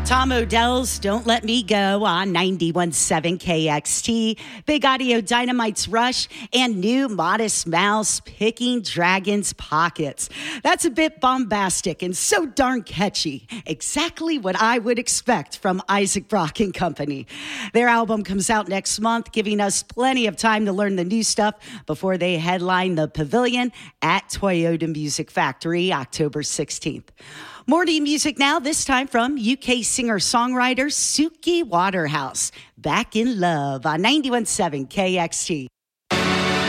Tom Odell's Don't Let Me Go on 91.7 KXT, Big Audio Dynamite's Rush, and new Modest Mouse Picking Dragons Pockets. That's a bit bombastic and so darn catchy. Exactly what I would expect from Isaac Brock and Company. Their album comes out next month, giving us plenty of time to learn the new stuff before they headline the Pavilion at Toyota Music Factory October 16th. Morning music now, this time from UK singer-songwriter Suki Waterhouse. Back in Love on 91.7 KXT.